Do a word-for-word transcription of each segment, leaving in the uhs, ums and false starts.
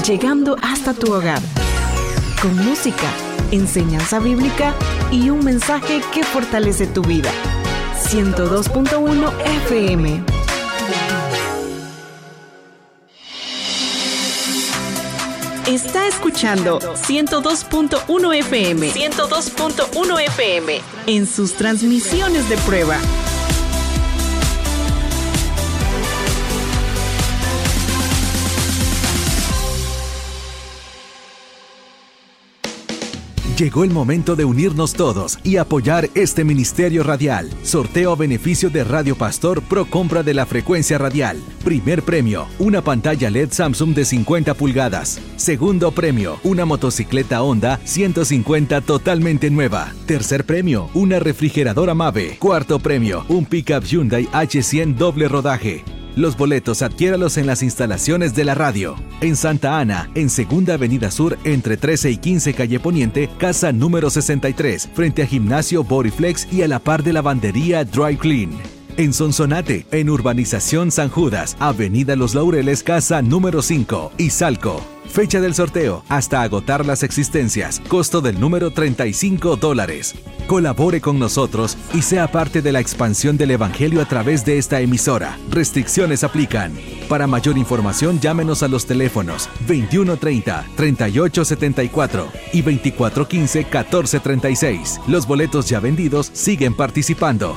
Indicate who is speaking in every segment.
Speaker 1: llegando hasta tu hogar, con música, enseñanza bíblica y un mensaje que fortalece tu vida. ciento dos punto uno F M. Está escuchando ciento dos punto uno F M. ciento dos punto uno F M en sus transmisiones de prueba.
Speaker 2: Llegó el momento de unirnos todos y apoyar este ministerio radial. Sorteo a beneficio de Radio Pastor Pro compra de la frecuencia radial. Primer premio, una pantalla L E D Samsung de cincuenta pulgadas. Segundo premio, una motocicleta Honda ciento cincuenta totalmente nueva. Tercer premio, una refrigeradora Mave. Cuarto premio, un pickup Hyundai H cien doble rodaje. Los boletos adquiéralos en las instalaciones de la radio. En Santa Ana, en Segunda Avenida Sur, entre trece y quince Calle Poniente, casa número sesenta y tres, frente a Gimnasio Bodyflex y a la par de lavandería Dry Clean. En Sonsonate, en Urbanización San Judas, Avenida Los Laureles, casa número cinco, Izalco. Fecha del sorteo, hasta agotar las existencias. Costo del número treinta y cinco dólares. Colabore con nosotros y sea parte de la expansión del Evangelio a través de esta emisora. Restricciones aplican. Para mayor información, llámenos a los teléfonos veintiuno treinta, treinta y ocho setenta y cuatro y veinticuatro quince, catorce treinta y seis. Los boletos ya vendidos siguen participando.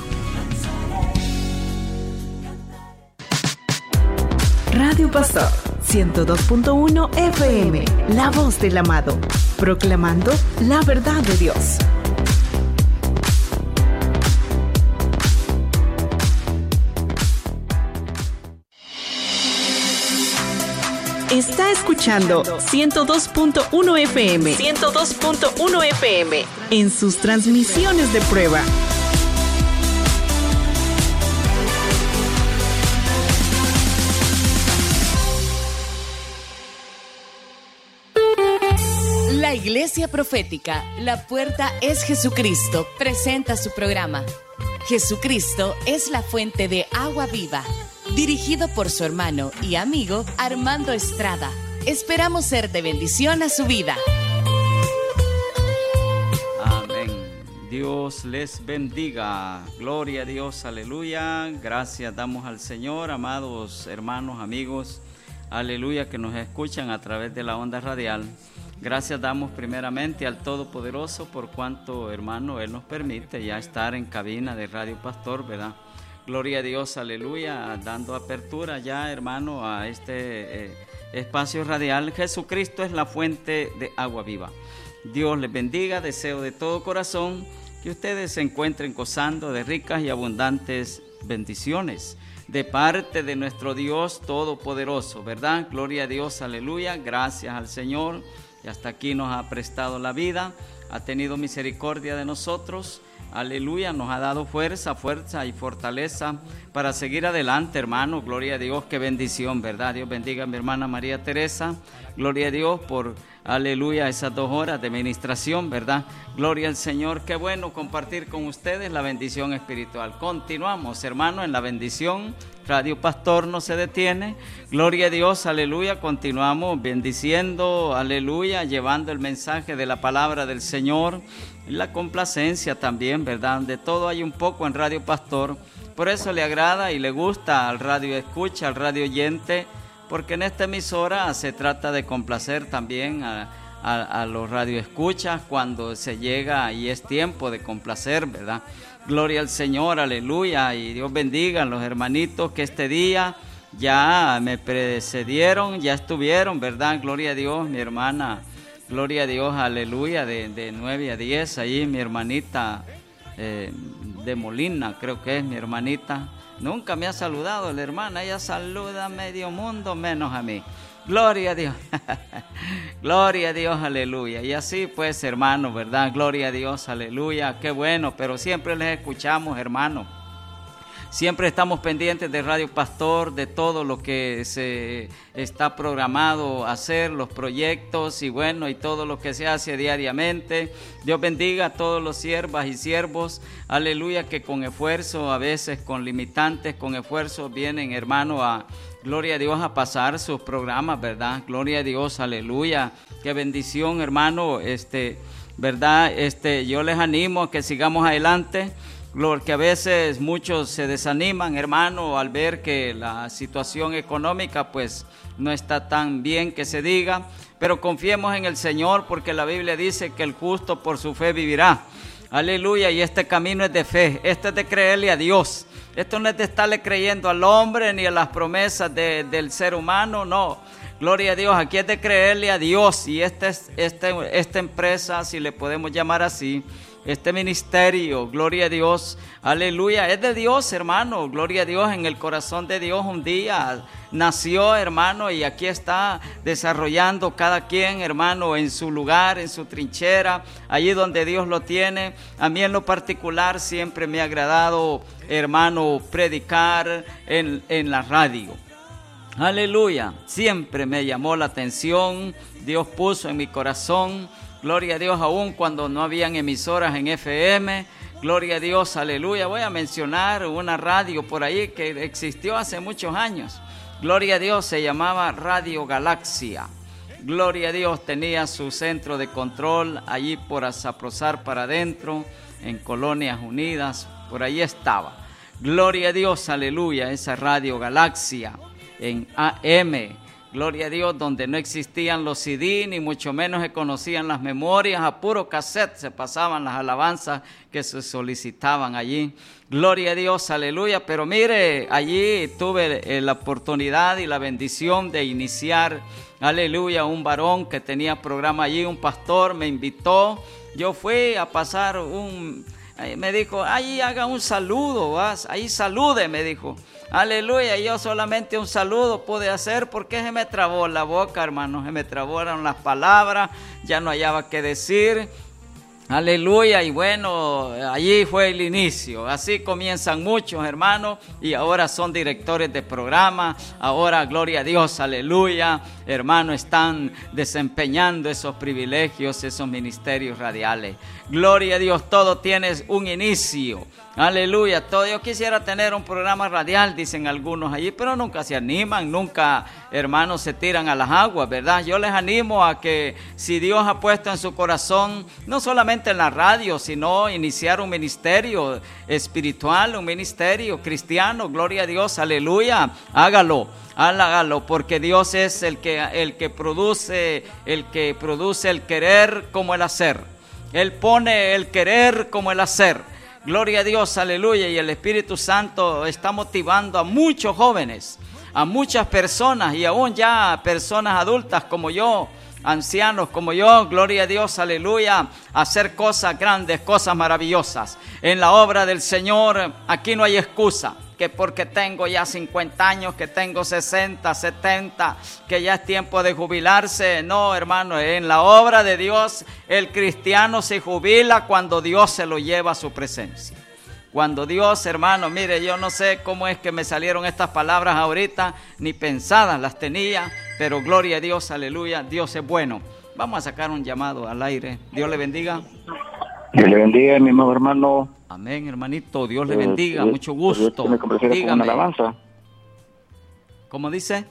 Speaker 1: Radio Pastor ciento dos punto uno F M, la voz del amado, proclamando la verdad de Dios. Está escuchando ciento dos punto uno F M, ciento dos punto uno F M en sus transmisiones de prueba.
Speaker 3: La Iglesia Profética, la puerta es Jesucristo, presenta su programa. Jesucristo es la fuente de agua viva, dirigido por su hermano y amigo Armando Estrada. Esperamos ser de bendición a su vida.
Speaker 4: Amén. Dios les bendiga. Gloria a Dios, aleluya. Gracias damos al Señor, amados hermanos, amigos, aleluya, que nos escuchan a través de la onda radial. Gracias damos primeramente al Todopoderoso por cuanto, hermano, Él nos permite ya estar en cabina de Radio Pastor, ¿verdad? Gloria a Dios, aleluya, dando apertura ya, hermano, a este eh, espacio radial. Jesucristo es la fuente de agua viva. Dios les bendiga, deseo de todo corazón que ustedes se encuentren gozando de ricas y abundantes bendiciones de parte de nuestro Dios Todopoderoso, ¿verdad? Gloria a Dios, aleluya, gracias al Señor. Y hasta aquí nos ha prestado la vida, ha tenido misericordia de nosotros, aleluya, nos ha dado fuerza, fuerza y fortaleza para seguir adelante, hermano, gloria a Dios, qué bendición, ¿verdad? Dios bendiga a mi hermana María Teresa, gloria a Dios por, aleluya, esas dos horas de ministración, ¿verdad? Gloria al Señor, qué bueno compartir con ustedes la bendición espiritual. Continuamos, hermano, en la bendición. Radio Pastor no se detiene, gloria a Dios, aleluya, continuamos bendiciendo, aleluya, llevando el mensaje de la palabra del Señor, y la complacencia también, ¿verdad? De todo hay un poco en Radio Pastor, por eso le agrada y le gusta al radio escucha, al radio oyente, porque en esta emisora se trata de complacer también a, a, a los radioescuchas cuando se llega y es tiempo de complacer, ¿verdad? Gloria al Señor, aleluya, y Dios bendiga a los hermanitos que este día ya me precedieron, ya estuvieron, ¿verdad? Gloria a Dios, mi hermana, gloria a Dios, aleluya, de, de nueve a diez, ahí mi hermanita eh, de Molina, creo que es mi hermanita, nunca me ha saludado la hermana, ella saluda a medio mundo menos a mí. Gloria a Dios, gloria a Dios, aleluya. Y así pues, hermano, ¿verdad? Gloria a Dios, aleluya, qué bueno, pero siempre les escuchamos, hermano. Siempre estamos pendientes de Radio Pastor, de todo lo que se está programado hacer, los proyectos y bueno, y todo lo que se hace diariamente. Dios bendiga a todos los siervas y siervos, aleluya, que con esfuerzo, a veces con limitantes, con esfuerzo vienen, hermano, a gloria a Dios, a pasar sus programas, ¿verdad? Gloria a Dios, aleluya. Qué bendición, hermano, este, ¿verdad? Este, yo les animo a que sigamos adelante, porque a veces muchos se desaniman, hermano, al ver que la situación económica, pues, no está tan bien que se diga, pero confiemos en el Señor, porque la Biblia dice que el justo por su fe vivirá. Aleluya, y este camino es de fe, este es de creerle a Dios. Esto no es de estarle creyendo al hombre ni a las promesas de, del ser humano, no. Gloria a Dios, aquí es de creerle a Dios. Y esta, este, esta empresa, si le podemos llamar así, este ministerio, gloria a Dios, aleluya, es de Dios, hermano, gloria a Dios. En el corazón de Dios un día nació, hermano, y aquí está desarrollando cada quien, hermano, en su lugar, en su trinchera, allí donde Dios lo tiene. A mí en lo particular siempre me ha agradado, hermano, predicar en, en la radio. Aleluya, siempre me llamó la atención, Dios puso en mi corazón, gloria a Dios, aún cuando no habían emisoras en F M, gloria a Dios, aleluya. Voy a mencionar una radio por ahí que existió hace muchos años, gloria a Dios, se llamaba Radio Galaxia. Gloria a Dios, tenía su centro de control allí por Azaprozar para adentro, en Colonias Unidas, por ahí estaba. Gloria a Dios, aleluya, esa Radio Galaxia en A M. Gloria a Dios, donde no existían los C D, ni mucho menos se conocían las memorias, a puro cassette se pasaban las alabanzas que se solicitaban allí. Gloria a Dios, aleluya. Pero mire, allí tuve eh, la oportunidad y la bendición de iniciar, aleluya, un varón que tenía programa allí, un pastor me invitó. Yo fui a pasar un, eh, me dijo, ahí haga un saludo, ¿vas? Ahí salude, me dijo. Aleluya, yo solamente un saludo pude hacer porque se me trabó la boca, hermano, se me trabaron las palabras, ya no hallaba qué decir. Aleluya, y bueno, allí fue el inicio. Así comienzan muchos, hermanos, y ahora son directores de programa. Ahora, gloria a Dios, aleluya, hermanos, están desempeñando esos privilegios, esos ministerios radiales. Gloria a Dios, todo tiene un inicio. Aleluya, todo. Yo quisiera tener un programa radial, dicen algunos allí, pero nunca se animan, nunca, hermanos, se tiran a las aguas, ¿verdad? Yo les animo a que si Dios ha puesto en su corazón, no solamente en la radio, sino iniciar un ministerio espiritual, un ministerio cristiano, gloria a Dios, aleluya, hágalo. Hágalo, porque Dios es el que, el que produce, el que produce el querer como el hacer. Él pone el querer como el hacer. Gloria a Dios, aleluya, y el Espíritu Santo está motivando a muchos jóvenes, a muchas personas y aún ya personas adultas como yo, ancianos como yo, gloria a Dios, aleluya, a hacer cosas grandes, cosas maravillosas. En la obra del Señor, aquí no hay excusa, que porque tengo ya cincuenta años, que tengo sesenta, setenta, que ya es tiempo de jubilarse. No, hermano, en la obra de Dios, el cristiano se jubila cuando Dios se lo lleva a su presencia. Cuando Dios, hermano, mire, yo no sé cómo es que me salieron estas palabras ahorita, ni pensadas las tenía, pero gloria a Dios, aleluya, Dios es bueno. Vamos a sacar un llamado al aire. Dios le bendiga.
Speaker 5: Dios le bendiga, mi amado hermano.
Speaker 4: Amén, hermanito, Dios le bendiga,
Speaker 5: eh,
Speaker 4: mucho gusto.
Speaker 5: Me Dígame. Con una alabanza.
Speaker 4: ¿Cómo dice?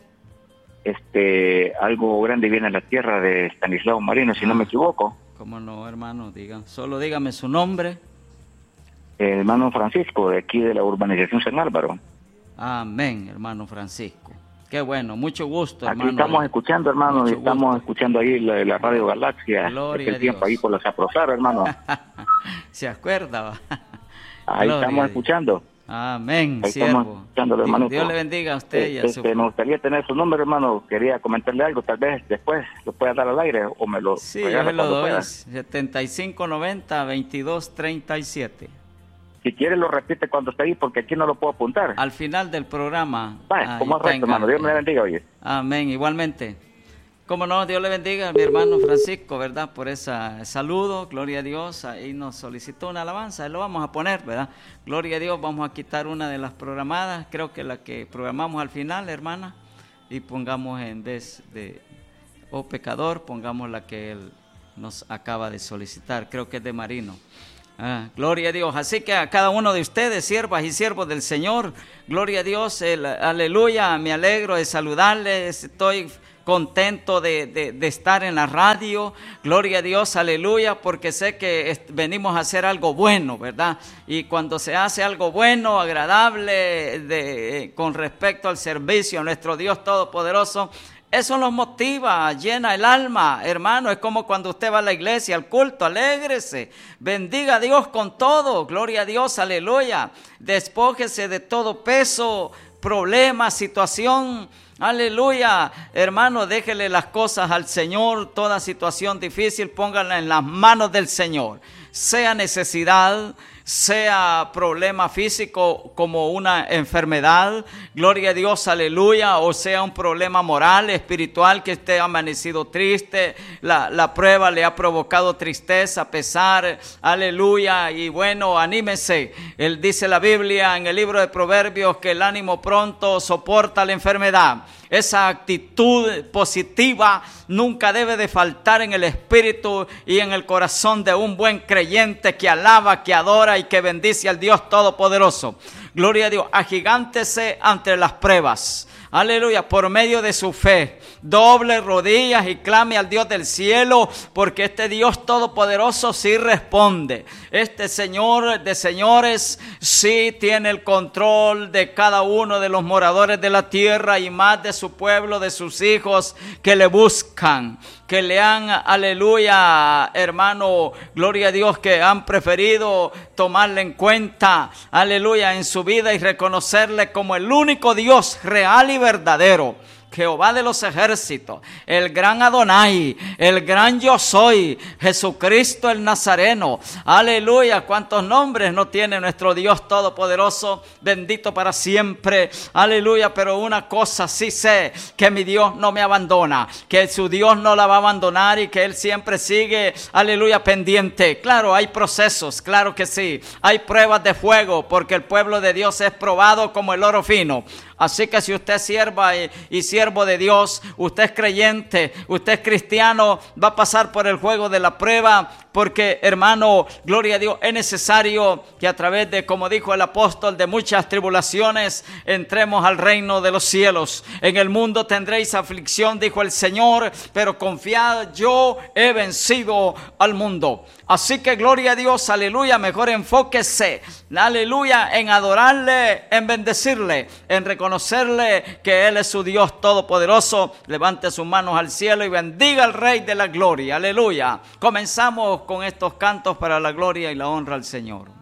Speaker 5: Este, algo grande viene a la tierra de Estanislao Marino, si ah, no me equivoco.
Speaker 4: ¿Cómo no, hermano? Diga, solo dígame su nombre.
Speaker 5: Eh, hermano Francisco, de aquí de la urbanización San Álvaro.
Speaker 4: Amén, hermano Francisco. Qué bueno, mucho gusto,
Speaker 5: aquí
Speaker 4: hermano.
Speaker 5: Aquí estamos escuchando, hermano, mucho estamos gusto. escuchando ahí la, la Radio Galaxia.
Speaker 4: Gloria
Speaker 5: el tiempo ahí por la Azaprozar, hermano.
Speaker 4: ¿Se acuerda?
Speaker 5: Ahí Gloria estamos escuchando.
Speaker 4: Amén,
Speaker 5: ahí
Speaker 4: siervo.
Speaker 5: Estamos escuchando, hermano.
Speaker 4: Dios le bendiga a usted y a
Speaker 5: este,
Speaker 4: su...
Speaker 5: Me gustaría tener su nombre, hermano. Quería comentarle algo, tal vez después lo pueda dar al aire o me lo...
Speaker 4: Sí, yo se lo doy. Pueda. setenta y cinco noventa veintidós treinta y siete.
Speaker 5: Si quiere lo repite cuando esté ahí, porque aquí no lo puedo apuntar.
Speaker 4: Al final del programa.
Speaker 5: Vale, como es recto, hermano. Dios me bendiga, oye.
Speaker 4: Amén, igualmente. Como no, Dios le bendiga a mi hermano Francisco, ¿verdad? Por ese saludo, gloria a Dios. Ahí nos solicitó una alabanza, ahí lo vamos a poner, ¿verdad? Gloria a Dios, vamos a quitar una de las programadas, creo que la que programamos al final, hermana, y pongamos en vez de, oh pecador, pongamos la que él nos acaba de solicitar, creo que es de Marino. Ah, gloria a Dios. Así que a cada uno de ustedes, siervas y siervos del Señor, gloria a Dios, el, aleluya, me alegro de saludarles, estoy contento de, de, de estar en la radio, gloria a Dios, aleluya, porque sé que est- venimos a hacer algo bueno, ¿verdad? Y cuando se hace algo bueno, agradable, de, eh, con respecto al servicio a nuestro Dios Todopoderoso, eso nos motiva, llena el alma, hermano. Es como cuando usted va a la iglesia, al culto, alégrese, bendiga a Dios con todo, gloria a Dios, aleluya. Despójese de todo peso, problema, situación, aleluya. Hermano, déjele las cosas al Señor, toda situación difícil, pónganla en las manos del Señor. Sea necesidad, sea problema físico como una enfermedad, gloria a Dios, aleluya, o sea un problema moral, espiritual, que esté amanecido triste, la, la prueba le ha provocado tristeza, pesar, aleluya, y bueno, anímese. Él dice la Biblia en el libro de Proverbios que el ánimo pronto soporta la enfermedad. Esa actitud positiva nunca debe de faltar en el espíritu y en el corazón de un buen creyente que alaba, que adora y que bendice al Dios Todopoderoso. Gloria a Dios, agigántese ante las pruebas. Aleluya, por medio de su fe, doble rodillas y clame al Dios del cielo, porque este Dios Todopoderoso sí responde. Este Señor de señores sí tiene el control de cada uno de los moradores de la tierra y más de su pueblo, de sus hijos que le buscan, que le han, aleluya, hermano, gloria a Dios, que han preferido tomarle en cuenta, aleluya, en su vida y reconocerle como el único Dios real y verdadero. Jehová de los ejércitos, el gran Adonai, el gran yo soy, Jesucristo el Nazareno. Aleluya, cuántos nombres no tiene nuestro Dios Todopoderoso, bendito para siempre. Aleluya, pero una cosa sí sé, que mi Dios no me abandona, que su Dios no la va a abandonar y que Él siempre sigue, aleluya, pendiente. Claro, hay procesos, claro que sí, hay pruebas de fuego, porque el pueblo de Dios es probado como el oro fino. Así que si usted es sierva y, y siervo de Dios, usted es creyente, usted es cristiano, va a pasar por el juego de la prueba, porque, hermano, gloria a Dios, es necesario que a través de, como dijo el apóstol, de muchas tribulaciones, entremos al reino de los cielos. En el mundo tendréis aflicción, dijo el Señor, pero confiad, yo he vencido al mundo. Así que gloria a Dios, aleluya, mejor enfóquese, aleluya, en adorarle, en bendecirle, en reconocerle que Él es su Dios Todopoderoso. Levante sus manos al cielo y bendiga al Rey de la Gloria, aleluya. Comenzamos con estos cantos para la gloria y la honra al Señor.